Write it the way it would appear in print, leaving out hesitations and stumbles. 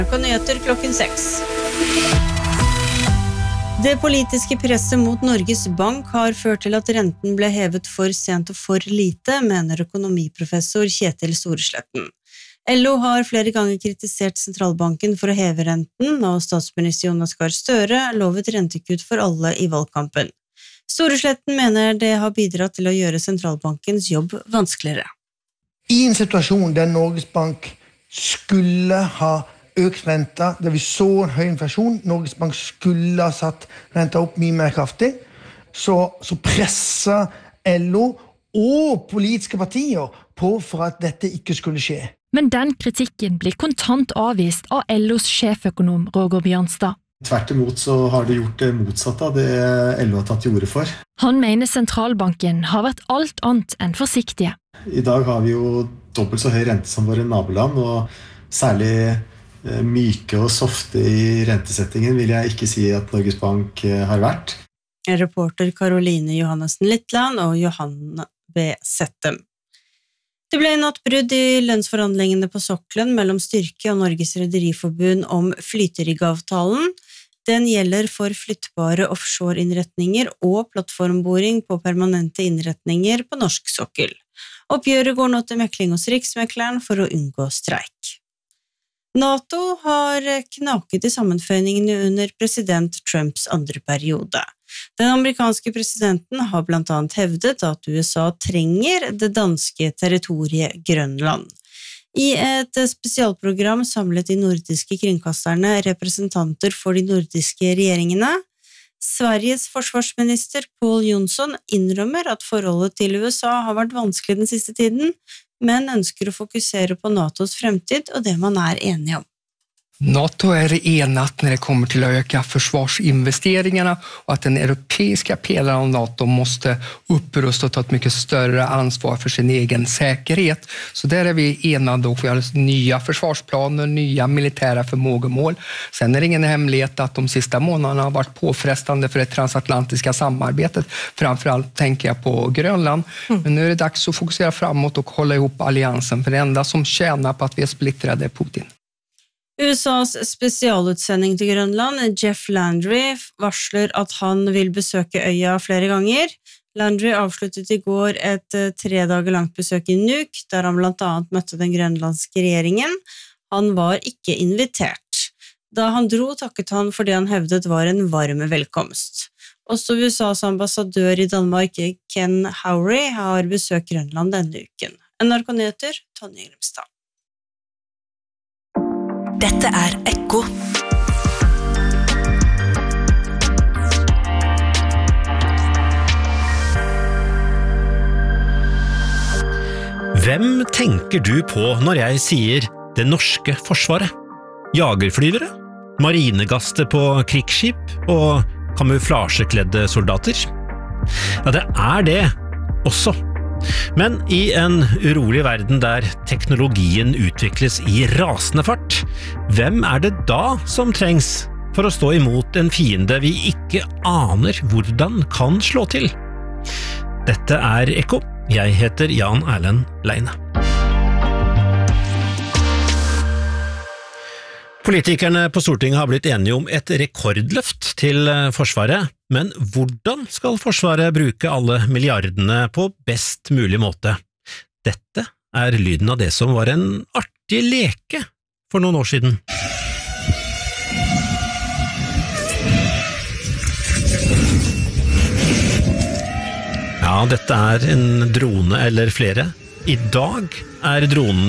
Nyheter klokken 6. Det politiske presset mot Norges Bank har ført til at renten ble hevet for sent og for lite, mener økonomiprofessor Kjetil Storesletten. LO har flere ganger kritisert sentralbanken for å heve renten, og statsminister Jonas Gahr Støre lovet rentekutt for alle i valgkampen. Storesletten mener det har bidratt til å gjøre sentralbankens jobb vanskeligere. I en situasjon der Norges Bank skulle ha økt renta, der vi så en høy inflasjon, Norges Bank skulle ha satt renta opp mye mer kraftig, så presset LO og politiske partier på for at dette ikke skulle skje. Men den kritikken blir kontant avvist av LOs sjeføkonom Roger Bjørnstad. Tvert imot så har det gjort det motsatte av det LO har tatt til orde for. Han mener sentralbanken har vært alt annet enn forsiktige. I dag har vi jo dobbelt så høy rente som våre naboland, og særlig myke og softe i rentesettingen vil jeg ikke si at Norges Bank har vært. Reporter Caroline Johannessen Littland og Johanne B. Settem. Det ble en nattbrudd i lønnsforhandlingene på sokkelen mellom Styrke og Norges Rederiforbund om flyteriggavtalen. Den gjelder for flyttbare offshore-innretninger og plattformboring på permanente innretninger på norsk sokkel. Oppgjøret går nå til mekling hos Riksmekleren for å unngå streik. NATO har knaket i sammenføyningene under president Trumps andre periode. Den amerikanske presidenten har blant annet hevdet at USA trenger det danske territoriet Grønland. I et spesialprogram samlet de nordiske kringkasterne representanter for de nordiske regjeringene. Sveriges forsvarsminister Pål Jonsson innrømmer at forholdet til USA har vært vanskelig den siste tiden, men ønsker å fokusere på NATOs fremtid og det man er enige om. NATO är enat när det kommer till att öka försvarsinvesteringarna och att den europeiska pelaren av NATO måste upprusta och ta ett mycket större ansvar för sin egen säkerhet. Så där är vi enade och vi har nya försvarsplaner, nya militära förmågemål. Sen är det ingen hemlighet att de sista månaderna har varit påfrestande för det transatlantiska samarbetet. Framförallt tänker jag på Grönland. Men nu är det dags att fokusera framåt och hålla ihop alliansen. För det enda som tjänar på att vi är splittrade är Putin. USAs spesialutsending til Grønland, Jeff Landry, varsler at han vil besøke øya flere ganger. Landry avsluttet i går et 3 dager langt besøk i Nuuk, der han blant annet møtte den grønlandske regjeringen. Han var ikke invitert. Da han dro, takket han for det han hevdet var en varm velkomst. Også USAs ambassadør i Danmark, Ken Howry, har besøkt Grønland denne uken. NRK Nyheter, Tonje Grimstad. Dette er Ekko. Hvem tenker du på når jeg sier det norske forsvaret? Jagerflyvere? Marinegaster på krigsskip og kamuflasjekledde soldater? Ja, det er det også. Men i en urolig verden der teknologien utvikles i rasende fart, hvem er det da som trengs for å stå imot en fiende vi ikke aner hvordan kan slå til? Dette er Ekko. Jeg heter Jan Erlend Leine. Politikerne på Stortinget har blitt enige om et rekordløft til Forsvaret, men hvordan skal Forsvaret bruke alle milliardene på best mulig måte? Dette er lyden av det som var en artig leke for noen år siden. Ja, dette er en drone eller flere. I dag er dronen